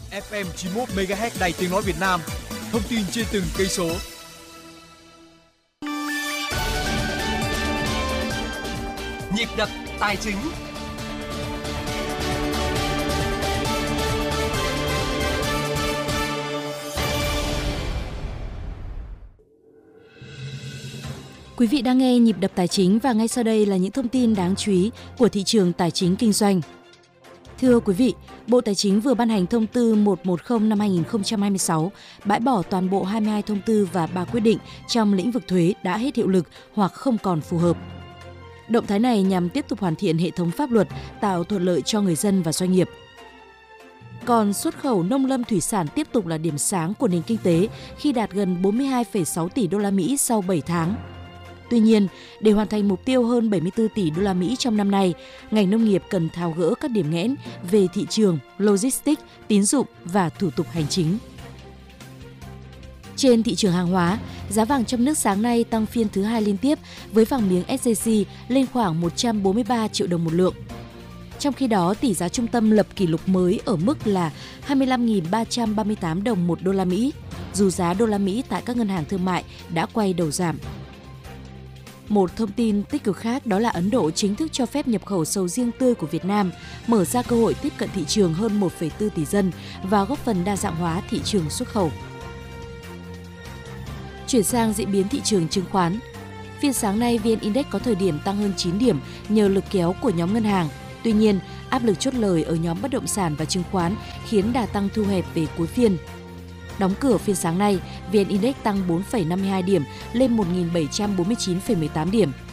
FM 91 MHz Đài Tiếng nói Việt Nam. Thông tin trên từng cây số. Nhịp đập tài chính. Quý vị đang nghe Nhịp đập tài chính và ngay sau đây là những thông tin đáng chú ý của thị trường tài chính kinh doanh. Thưa quý vị, Bộ Tài chính vừa ban hành thông tư 110 năm 2026, bãi bỏ toàn bộ 22 thông tư và 3 quyết định trong lĩnh vực thuế đã hết hiệu lực hoặc không còn phù hợp. Động thái này nhằm tiếp tục hoàn thiện hệ thống pháp luật, tạo thuận lợi cho người dân và doanh nghiệp. Còn xuất khẩu nông lâm thủy sản tiếp tục là điểm sáng của nền kinh tế khi đạt gần 42,6 tỷ đô la Mỹ sau 7 tháng. Tuy nhiên, để hoàn thành mục tiêu hơn 74 tỷ đô la Mỹ trong năm nay, ngành nông nghiệp cần tháo gỡ các điểm nghẽn về thị trường, logistics, tín dụng và thủ tục hành chính. Trên thị trường hàng hóa, giá vàng trong nước sáng nay tăng phiên thứ 2 liên tiếp với vàng miếng SJC lên khoảng 143 triệu đồng một lượng. Trong khi đó, tỷ giá trung tâm lập kỷ lục mới ở mức là 25.338 đồng một đô la Mỹ, dù giá đô la Mỹ tại các ngân hàng thương mại đã quay đầu giảm. Một thông tin tích cực khác đó là Ấn Độ chính thức cho phép nhập khẩu sầu riêng tươi của Việt Nam, mở ra cơ hội tiếp cận thị trường hơn 1,4 tỷ dân và góp phần đa dạng hóa thị trường xuất khẩu. Chuyển sang diễn biến thị trường chứng khoán. Phiên sáng nay, VN Index có thời điểm tăng hơn 9 điểm nhờ lực kéo của nhóm ngân hàng. Tuy nhiên, áp lực chốt lời ở nhóm bất động sản và chứng khoán khiến đà tăng thu hẹp về cuối phiên. Đóng cửa phiên sáng nay, VN Index tăng 4,52 điểm lên 1.749,18 điểm.